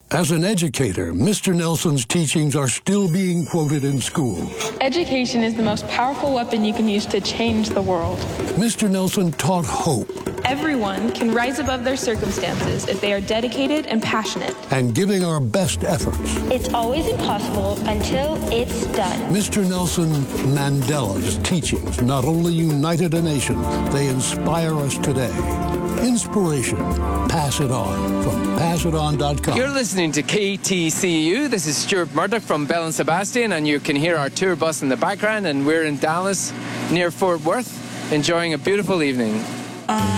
As an educator, Mr. Nelson's teachings are still being quoted in schools. Education is the most powerful weapon you can use to change the world. Mr. Nelson taught hope. Everyone can rise above their circumstances if they are dedicated and passionate. And giving our best efforts. It's always impossible until it's done. Mr. Nelson Mandela's teachings not only united a nation, they inspire us today. Inspiration. Pass it on from passiton.com. You're listening to KTCU. This is Stuart Murdoch from Bell and Sebastian, and you can hear our tour bus in the background, and we're in Dallas near Fort Worth enjoying a beautiful evening.